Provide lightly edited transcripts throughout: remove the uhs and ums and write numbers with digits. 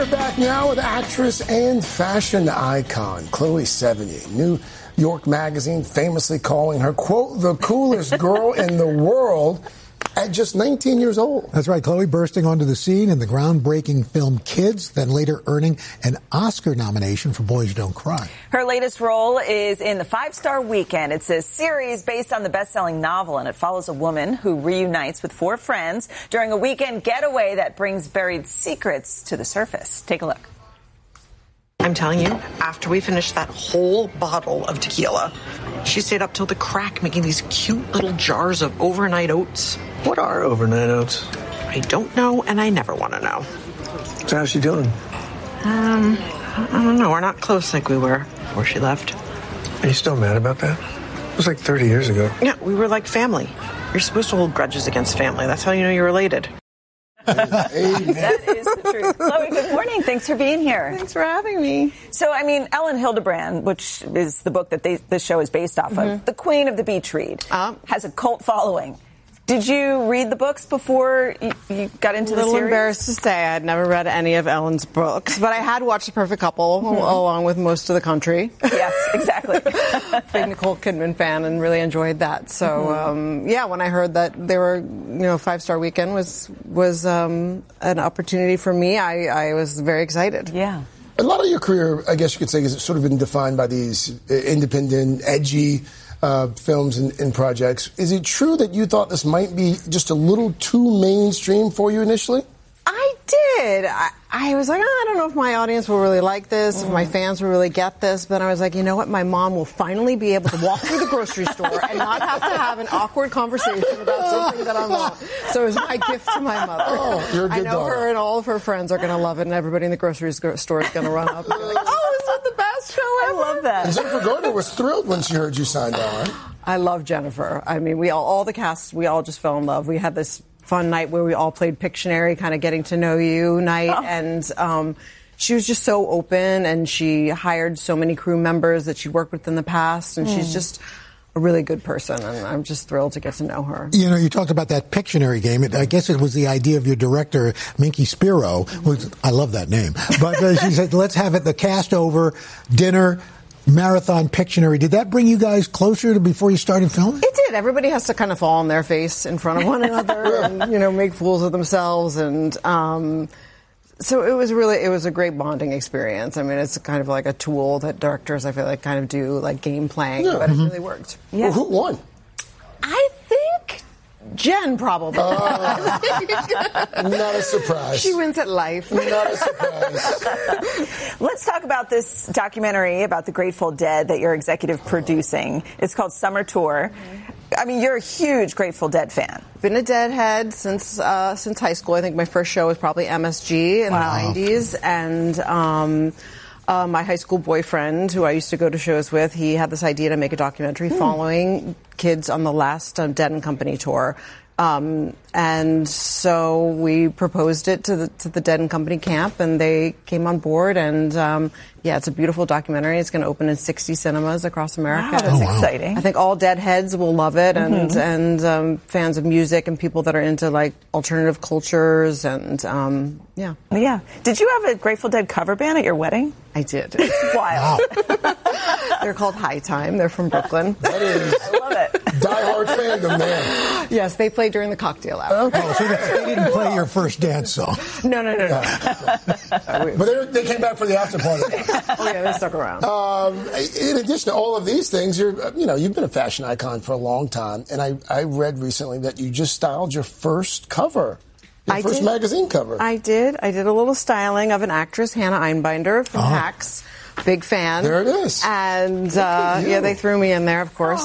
We're back now with actress and fashion icon Chloe Sevigny. New York Magazine famously calling her, quote, the coolest girl in the world at just 19 years old. That's right. Chloe bursting onto the scene in the groundbreaking film Kids, then later earning an Oscar nomination for Boys Don't Cry. Her latest role is in The 5-Star Weekend. It's a series based on the best-selling novel, and it follows a woman who reunites with 4 friends during a weekend getaway that brings buried secrets to the surface. Take a look. I'm telling you, after we finished that whole bottle of tequila, she stayed up till the crack making these cute little jars of overnight oats. What are overnight oats? I don't know, and I never want to know. So how's she doing? I don't know. We're not close like we were before she left. Are you still mad about that? It was like 30 years ago. Yeah, we were like family. You're supposed to hold grudges against family. That's how you know you're related. That is the truth. Chloe, good morning. Thanks for being here. Thanks for having me. So, I mean, Ellen Hildebrand, which is the book that this show is based off of, the queen of the beach read, has a cult following. Did you read the books before you got into the series? A little embarrassed to say I had never read any of Ellen's books, but I had watched The Perfect Couple along with most of the country. Yes, exactly. Big Nicole Kidman fan and really enjoyed that. So, yeah, when I heard that they were, 5-Star Weekend was an opportunity for me, I was very excited. Yeah. A lot of your career, I guess you could say, has sort of been defined by these independent, edgy films and projects. Is it true that you thought this might be just a little too mainstream for you initially? I did. I was like, I don't know if my audience will really like this, if my fans will really get this. But I was like, you know what? My mom will finally be able to walk through the grocery store and not have to have an awkward conversation about something that I want. So it was my gift to my mother. Oh, you're a good I know daughter. her and all of her friends are going to love it, and everybody in the grocery store is going to run up and be like, oh, is that the best show ever? I love that. And Jennifer Garner was thrilled when she heard you signed on. I love Jennifer. I mean, all the cast, we all just fell in love. We had this fun night where we all played Pictionary, kind of getting to know you night. And she was just so open, and she hired so many crew members that she worked with in the past. And she's just a really good person, and I'm just thrilled to get to know her. You talked about that Pictionary game. I guess it was the idea of your director, Minky Spiro. I love that name. But she said, let's have it the cast over, dinner, marathon Pictionary. Did that bring you guys closer to before you started filming? It did. Everybody has to kind of fall on their face in front of one another and, make fools of themselves. And so it was a great bonding experience. I mean, it's kind of like a tool that directors, I feel like, kind of do, like game playing, but it really worked. Yeah. Well, who won? I think Jen, probably. Not a surprise. She wins at life. Not a surprise. Let's talk about this documentary about the Grateful Dead that you're executive producing. It's called Summer Tour. I mean, you're a huge Grateful Dead fan. Been a Deadhead since high school. I think my first show was probably MSG in the 90s. And my high school boyfriend, who I used to go to shows with, he had this idea to make a documentary following kids on the last Dead and Company tour. And so we proposed it to the Dead and Company camp, and they came on board. And it's a beautiful documentary. It's going to open in 60 cinemas across America. Wow, that's exciting. I think all Deadheads will love it, and fans of music and people that are into like alternative cultures, and yeah. Did you have a Grateful Dead cover band at your wedding? I did. It's wild. They're called High Time. They're from Brooklyn. That is I love it. diehard fandom, man. Yes, they played during the cocktail hour. Oh, so they didn't play your first dance song. No. But they came back for the after party. Oh yeah, they stuck around. In addition to all of these things, you've been a fashion icon for a long time, and I read recently that you just styled your first cover. Your first magazine cover. I did. I did a little styling of an actress, Hannah Einbinder from Hacks. Big fan. There it is. And they threw me in there, of course.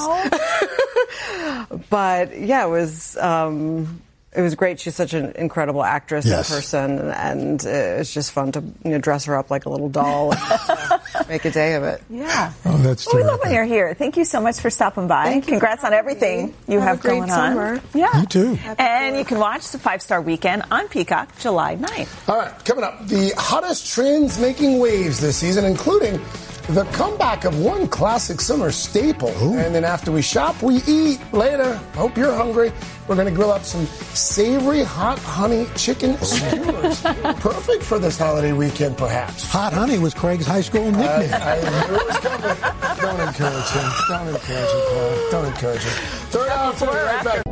But yeah, it was great. She's such an incredible actress in person, and it's just fun to dress her up like a little doll and make a day of it. Yeah. Oh, that's we love when you're here. Thank you so much for stopping by. Congrats on everything you have going on. Summer. Yeah. You too. And you can watch the 5-Star Weekend on Peacock July 9th. All right, coming up, the hottest trends making waves this season, including the comeback of one classic summer staple. Ooh. And then after we shop, we eat. Later, hope you're hungry. We're going to grill up some savory hot honey chicken skewers. Perfect for this holiday weekend, perhaps. Hot honey was Craig's high school nickname. I knew it was coming. Don't encourage him. Don't encourage him, Paul. Don't encourage him. Third hour, right back.